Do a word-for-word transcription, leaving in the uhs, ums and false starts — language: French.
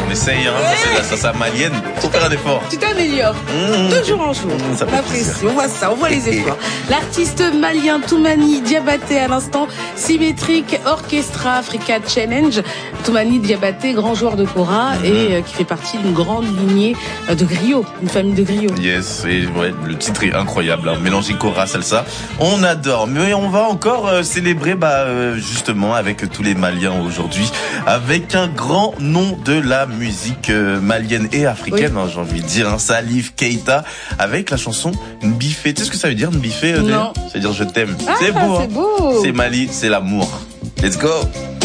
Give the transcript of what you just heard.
on essaye, hein. Ouais. C'est la salsa malienne. Faut faire un effort. Tu t'améliores. Mmh. De jour en jour. Mmh, ça on apprécie. On voit ça, on voit les efforts. L'artiste malien Toumani Diabaté à l'instant, Symétrique Orchestra Africa Challenge. Toumani Diabaté, grand joueur de kora mmh. et euh, qui fait partie d'une grande lignée de griots, une famille de griots. Yes, et ouais, le titre est incroyable, hein. Mélanger kora, salsa, on adore. Mais on va encore euh, célébrer, bah euh, justement, avec tous les Maliens aujourd'hui, avec un grand nom de la musique euh, malienne et africaine, oui. hein, j'ai envie de dire, hein, Salif Keita, avec la chanson Nbifé. Tu sais ce que ça veut dire Nbifé? Non. Ça veut dire je t'aime. Ah, c'est beau, c'est hein. beau. C'est Mali, c'est l'amour. Let's go.